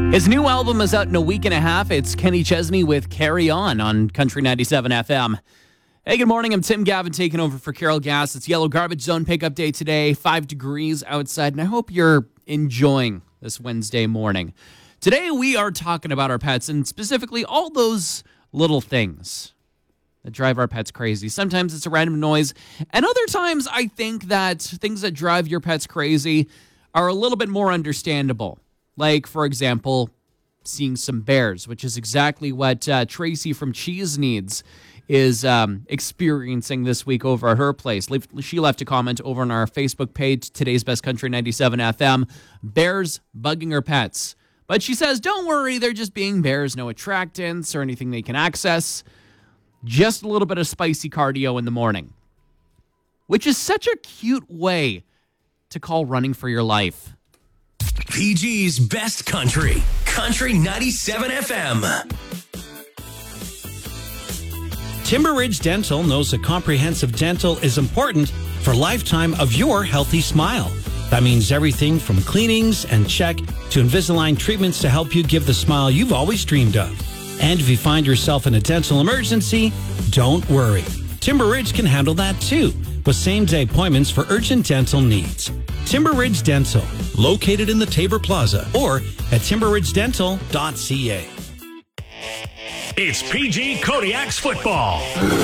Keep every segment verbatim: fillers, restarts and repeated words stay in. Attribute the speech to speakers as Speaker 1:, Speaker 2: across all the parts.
Speaker 1: His new album is out in a week and a half. It's Kenny Chesney with Carry On on Country ninety-seven F M. Hey, good morning. I'm Tim Gavin taking over for Carol Gass. It's Yellow Garbage Zone pickup day today. Five degrees outside, and I hope you're enjoying this Wednesday morning. Today we are talking about our pets, and specifically all those little things that drive our pets crazy. Sometimes it's a random noise, and other times I think that things that drive your pets crazy are a little bit more understandable. Like, for example, seeing some bears, which is exactly what uh, Tracy from Cheese Needs is um, experiencing this week over at her place. She left a comment over on our Facebook page, Today's Best Country ninety-seven F M, bears bugging her pets. But she says, don't worry, they're just being bears, no attractants or anything they can access. Just a little bit of spicy cardio in the morning. Which is such a cute way to call running for your life.
Speaker 2: P G's Best Country, Country ninety-seven F M.
Speaker 3: Timber Ridge Dental knows that comprehensive dental is important for a lifetime of your healthy smile. That means everything from cleanings and check to Invisalign treatments to help you give the smile you've always dreamed of. And if you find yourself in a dental emergency, don't worry. Timber Ridge can handle that too, with same-day appointments for urgent dental needs. Timber Ridge Dental, located in the Tabor Plaza or at timber ridge dental dot c a.
Speaker 2: It's P G Kodiak's football.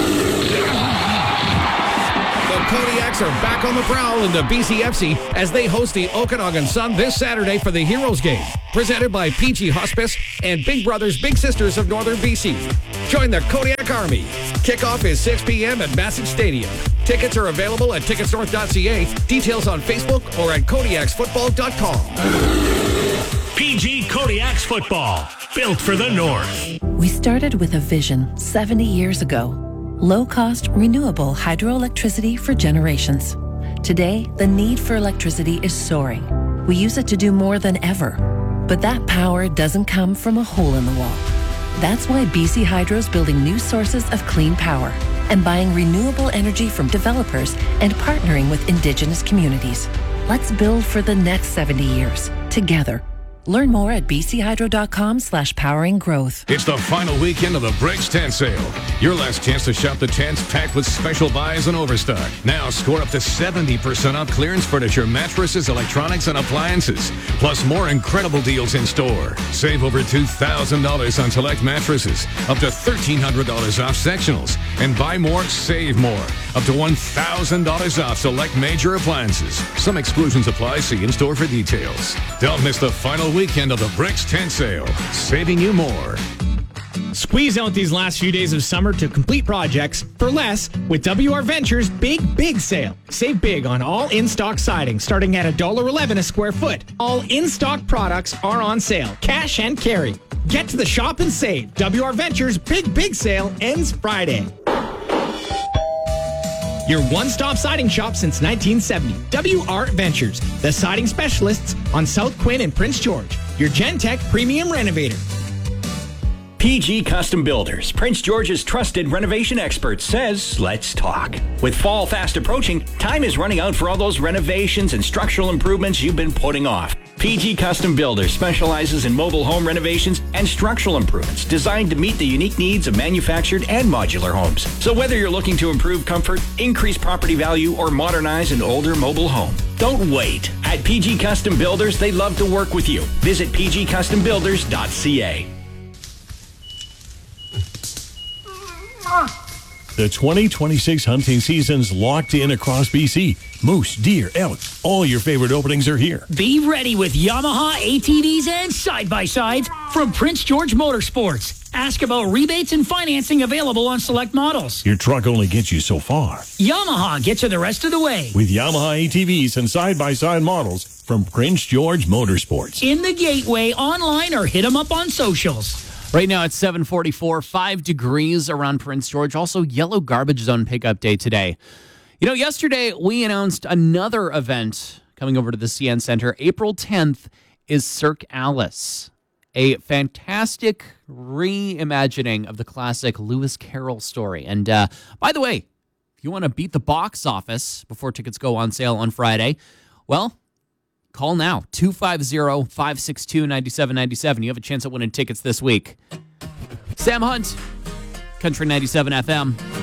Speaker 4: The Kodiaks are back on the prowl in the B C F C as they host the Okanagan Sun this Saturday for the Heroes Game, presented by P G Hospice and Big Brothers Big Sisters of Northern B C. Join the Kodiak Army. Kickoff is six p.m. at Massett Stadium. Tickets are available at tickets north dot c a. Details on Facebook or at kodiaks football dot com.
Speaker 2: P G Kodiak's football, built for the North.
Speaker 5: We started with a vision seventy years ago. Low-cost, renewable hydroelectricity for generations. Today, the need for electricity is soaring. We use it to do more than ever. But that power doesn't come from a hole in the wall. That's why B C Hydro's building new sources of clean power and buying renewable energy from developers and partnering with Indigenous communities. Let's build for the next seventy years, together. Learn more at bchydro.com slash powering growth.
Speaker 6: It's the final weekend of the Bricks Tent Sale. Your last chance to shop the tents packed with special buys and overstock. Now score up to seventy percent off clearance furniture, mattresses, electronics, and appliances. Plus more incredible deals in store. Save over two thousand dollars on select mattresses. Up to thirteen hundred dollars off sectionals. And buy more, save more. Up to one thousand dollars off select major appliances. Some exclusions apply. See in-store for details. Don't miss the final weekend of the Bricks Tent Sale, saving you more.
Speaker 7: Squeeze out these last few days of summer to complete projects for less with W R Ventures' Big Big Sale. Save big on all in-stock siding, starting at one dollar eleven a square foot. All in-stock products are on sale, cash and carry. Get to the shop and save. W R Ventures' Big Big Sale ends Friday. Your one-stop siding shop since nineteen seventy. W R Ventures, the siding specialists on South Quinn and Prince George. Your Gentech premium renovator.
Speaker 8: P G Custom Builders, Prince George's trusted renovation expert, says, let's talk. With fall fast approaching, time is running out for all those renovations and structural improvements you've been putting off. P G Custom Builders specializes in mobile home renovations and structural improvements designed to meet the unique needs of manufactured and modular homes. So whether you're looking to improve comfort, increase property value, or modernize an older mobile home, don't wait. At P G Custom Builders, they love to work with you. Visit p g custom builders dot c a.
Speaker 9: The twenty twenty-six hunting season's locked in across B C. Moose, deer, elk, all your favorite openings are here.
Speaker 10: Be ready with Yamaha A T Vs and side-by-sides from Prince George Motorsports. Ask about rebates and financing available on select models.
Speaker 9: Your truck only gets you so far.
Speaker 10: Yamaha gets you the rest of the way.
Speaker 9: With Yamaha A T Vs and side-by-side models from Prince George Motorsports.
Speaker 10: In the gateway, online, or hit them up on socials.
Speaker 1: Right now it's seven forty-four, five degrees around Prince George. Also, Yellow Garbage Zone pickup day today. You know, yesterday we announced another event coming over to the C N Center. April tenth is Cirque Alice, a fantastic reimagining of the classic Lewis Carroll story. And uh, by the way, if you want to beat the box office before tickets go on sale on Friday, well, Call now, two five zero, five six two, nine seven nine seven. You have a chance at winning tickets this week. Sam Hunt, Country ninety-seven F M.